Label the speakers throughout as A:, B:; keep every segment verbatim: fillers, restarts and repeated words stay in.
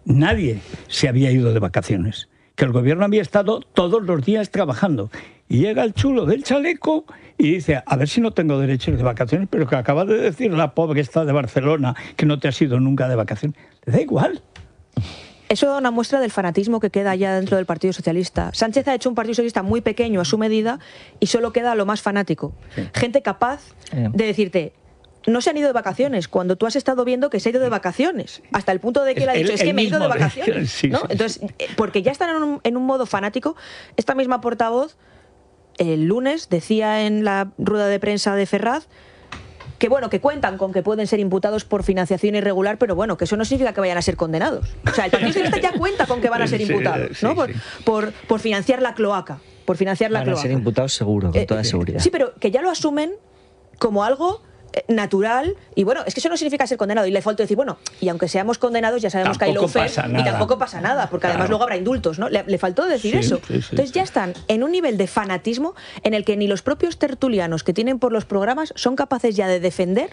A: nadie se había ido de vacaciones, que el gobierno había estado todos los días trabajando. Y llega el chulo del chaleco y dice, a ver si no tengo derecho de vacaciones, pero que acaba de decir la pobre esta de Barcelona que no te has ido nunca de vacaciones. Le da igual.
B: Eso da una muestra del fanatismo que queda ya dentro del Partido Socialista. Sánchez ha hecho un Partido Socialista muy pequeño a su medida y solo queda lo más fanático. Sí. Gente capaz de decirte, no se han ido de vacaciones, cuando tú has estado viendo que se ha ido de vacaciones, hasta el punto de que él ha dicho, es que me he ido de vacaciones. Sí, ¿no? Sí, Entonces, porque ya están en un, en un modo fanático. Esta misma portavoz, el lunes, decía en la rueda de prensa de Ferraz, que bueno, que cuentan con que pueden ser imputados por financiación irregular, pero bueno, que eso no significa que vayan a ser condenados. O sea, el Partido Socialista ya cuenta con que van a ser imputados, ¿no? Por, por, por financiar la cloaca, por financiar la
C: van
B: cloaca.
C: Van a ser imputados seguro, con
B: eh,
C: toda seguridad.
B: Sí, pero que ya lo asumen como algo natural, y bueno, es que eso no significa ser condenado, y le falta decir, bueno, y aunque seamos condenados ya sabemos
A: tampoco
B: que hay lawfare y tampoco pasa nada, porque
A: claro.
B: además luego habrá indultos, ¿no? Le, le faltó decir
A: sí,
B: eso.
A: Sí, sí,
B: Entonces
A: sí.
B: ya están en un nivel de fanatismo en el que ni los propios tertulianos que tienen por los programas son capaces ya de defender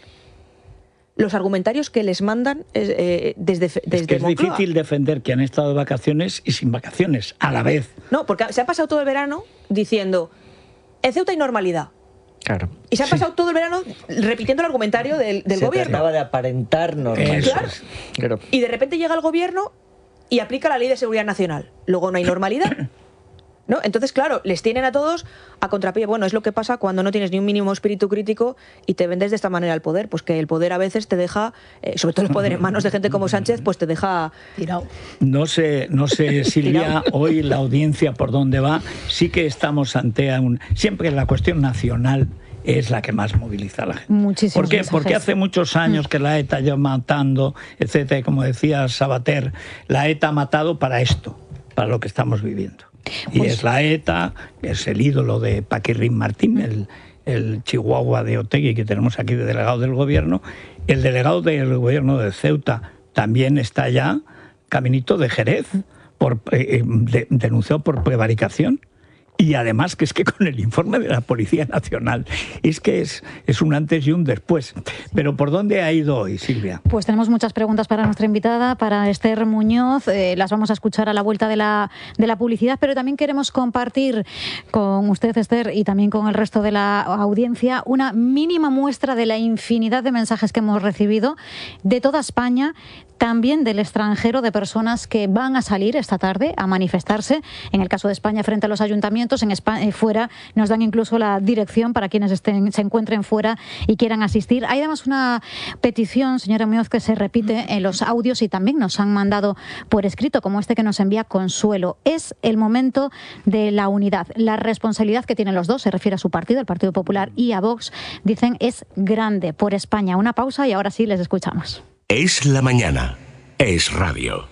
B: los argumentarios que les mandan eh, desde, desde
A: es que es
B: Moncloa.
A: difícil defender que han estado de vacaciones y sin vacaciones a la vez.
B: No, porque se ha pasado todo el verano diciendo, en Ceuta hay normalidad.
C: Claro.
B: Y se ha pasado sí. todo el verano repitiendo el argumentario del, del
C: se
B: gobierno.
C: Se trataba de aparentar normalidad.
B: Claro.
C: Claro.
B: Y de repente llega el gobierno y aplica la Ley de Seguridad Nacional. Luego no hay normalidad. ¿No? Entonces, claro, les tienen a todos a contrapié. Bueno, es lo que pasa cuando no tienes ni un mínimo espíritu crítico y te vendes de esta manera al poder. Pues que el poder a veces te deja, eh, sobre todo el poder en manos de gente como Sánchez, pues te deja tirado.
A: No sé, no sé, Silvia, hoy la audiencia por dónde va. Sí que estamos ante un... Siempre la cuestión nacional es la que más moviliza a la gente.
D: Muchísimos
A: ¿Por qué?
D: mensajes.
A: Porque hace muchos años que la ETA lleva matando, etcétera. Y como decía Sabater, la ETA ha matado para esto, para lo que estamos viviendo. Y pues, es la ETA, que es el ídolo de Paquirrín Martín, el, el chihuahua de Otegi que tenemos aquí de delegado del gobierno. El delegado del gobierno de Ceuta también está ya caminito de Jerez, por, eh, de, denunciado por prevaricación. Y además que es que con el informe de la Policía Nacional es que es, es un antes y un después. Pero ¿por dónde ha ido hoy, Silvia?
D: Pues tenemos muchas preguntas para nuestra invitada, para Esther Muñoz. Eh, las vamos a escuchar a la vuelta de la, de la publicidad, pero también queremos compartir con usted, Esther, y también con el resto de la audiencia, una mínima muestra de la infinidad de mensajes que hemos recibido de toda España, también del extranjero, de personas que van a salir esta tarde a manifestarse, en el caso de España frente a los ayuntamientos, en España, eh, fuera nos dan incluso la dirección para quienes estén, se encuentren fuera y quieran asistir. Hay además una petición, señora Muñoz, que se repite en los audios y también nos han mandado por escrito, como este que nos envía Consuelo. Es el momento de la unidad. La responsabilidad que tienen los dos, se refiere a su partido, el Partido Popular y a Vox, dicen es grande por España. Una pausa y ahora sí les escuchamos.
E: Es la mañana. Es radio.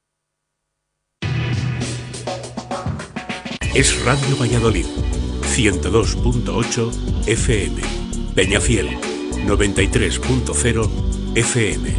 E: Es Radio Valladolid. ciento dos punto ocho F M. Peñafiel. noventa y tres punto cero F M.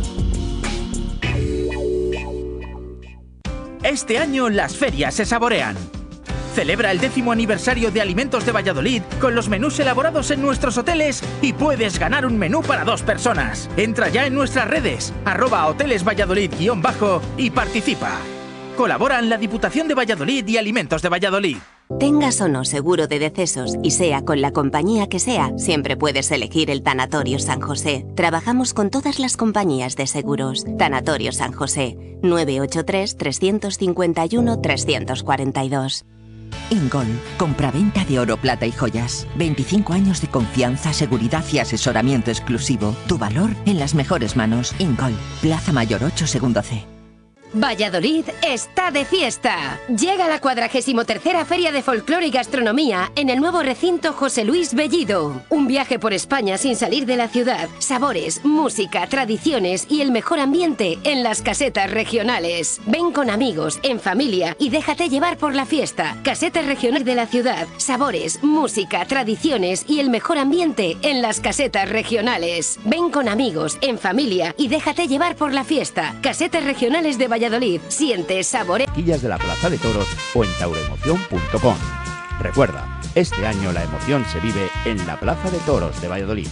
F: Este año las ferias se saborean. Celebra el décimo aniversario de Alimentos de Valladolid con los menús elaborados en nuestros hoteles y puedes ganar un menú para dos personas. Entra ya en nuestras redes, arroba hoteles Valladolid guión bajo y participa. Colaboran la Diputación de Valladolid y Alimentos de Valladolid.
G: Tengas o no seguro de decesos y sea con la compañía que sea, siempre puedes elegir el Tanatorio San José. Trabajamos con todas las compañías de seguros. Tanatorio San José, nueve ocho tres, tres cinco uno, tres cuatro dos.
H: Ingol, compraventa de oro, plata y joyas. veinticinco años de confianza, seguridad y asesoramiento exclusivo. Tu valor en las mejores manos. Ingol, Plaza Mayor ocho, segundo C.
I: Valladolid está de fiesta. Llega la cuadragésimo tercera Feria de Folclore y Gastronomía en el nuevo recinto José Luis Bellido. Un viaje por España sin salir de la ciudad. Sabores, música, tradiciones y el mejor ambiente en las casetas regionales. Ven con amigos, en familia y déjate llevar por la fiesta. Casetas regionales de la ciudad. Sabores, música, tradiciones y el mejor ambiente en las casetas regionales. Ven con amigos, en familia y déjate llevar por la fiesta. Casetas regionales de Valladolid. Valladolid, siente, sabore.
J: Quillas de la Plaza de Toros o en tauroemoción punto com. Recuerda, este año la emoción se vive en la Plaza de Toros de Valladolid.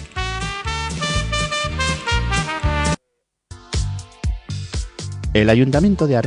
J: El Ayuntamiento de